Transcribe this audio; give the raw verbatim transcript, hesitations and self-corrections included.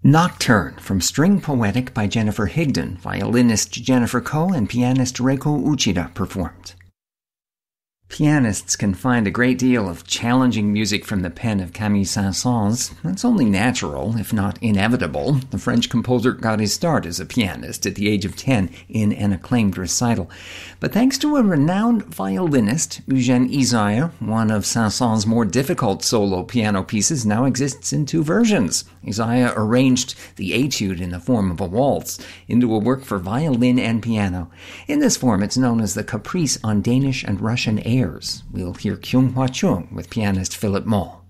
Nocturne from String Poetic by Jennifer Higdon, violinist Jennifer Koh and pianist Reiko Uchida performed. Pianists can find a great deal of challenging music from the pen of Camille Saint-Saëns. That's only natural, if not inevitable. The French composer got his start as a pianist at the age of ten in an acclaimed recital. But thanks to a renowned violinist, Eugène Ysaye, one of Saint-Saëns' more difficult solo piano pieces now exists in two versions. Ysaye arranged the etude in the form of a waltz into a work for violin and piano. In this form, it's known as the Caprice on Danish and Russian airs. We'll hear Kyung Hwa Chung with pianist Philip Moll.